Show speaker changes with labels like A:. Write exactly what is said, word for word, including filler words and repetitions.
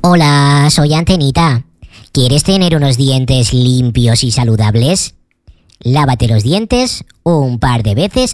A: Hola, soy Antenita. ¿Quieres tener unos dientes limpios y saludables? Lávate los dientes un par de veces